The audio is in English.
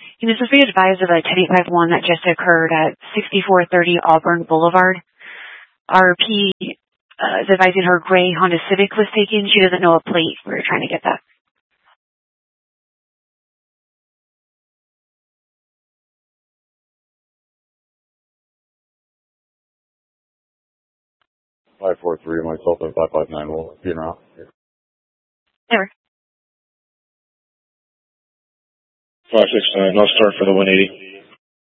He was supposed to be advised of a 10851 that just occurred at 6430 Auburn Boulevard. RP is advising her gray Honda Civic was taken. She doesn't know a plate. We're trying to get that. myself and 559 will be around. Never. 569, I'll start for the 180.